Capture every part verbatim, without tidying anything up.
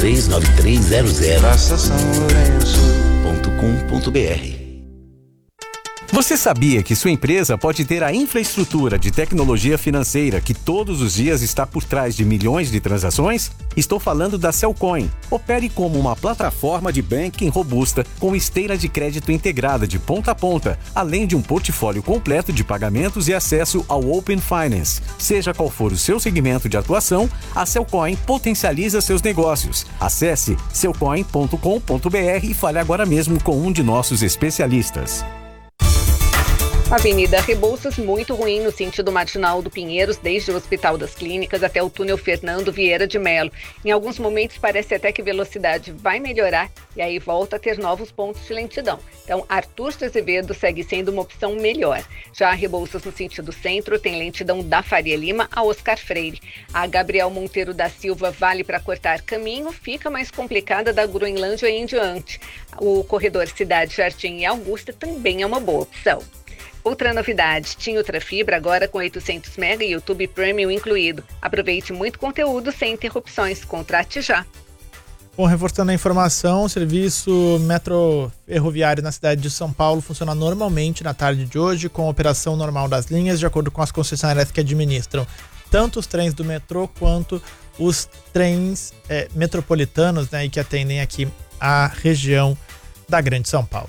três nove três zero zero. Praça São Lourenço ponto com ponto br. Você sabia que sua empresa pode ter a infraestrutura de tecnologia financeira que todos os dias está por trás de milhões de transações? Estou falando da Cellcoin. Opere como uma plataforma de banking robusta com esteira de crédito integrada de ponta a ponta, além de um portfólio completo de pagamentos e acesso ao Open Finance. Seja qual for o seu segmento de atuação, a Cellcoin potencializa seus negócios. Acesse cellcoin ponto com ponto br e fale agora mesmo com um de nossos especialistas. Avenida Rebouças muito ruim no sentido marginal do Pinheiros, desde o Hospital das Clínicas até o túnel Fernando Vieira de Melo. Em alguns momentos parece até que a velocidade vai melhorar e aí volta a ter novos pontos de lentidão. Então, Arthur de Azevedo segue sendo uma opção melhor. Já a Rebouças no sentido centro tem lentidão da Faria Lima a Oscar Freire. A Gabriel Monteiro da Silva vale para cortar caminho, fica mais complicada da Groenlândia em diante. O corredor Cidade Jardim e Augusta também é uma boa opção. Outra novidade, TIM Ultrafibra agora com oitocentos megabytes e YouTube Premium incluído. Aproveite muito conteúdo sem interrupções. Contrate já. Bom, reforçando a informação, o serviço metro ferroviário na cidade de São Paulo funciona normalmente na tarde de hoje, com a operação normal das linhas, de acordo com as concessionárias que administram tanto os trens do metrô quanto os trens é, metropolitanos, né, e que atendem aqui a região da Grande São Paulo.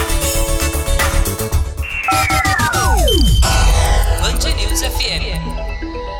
Band News F M.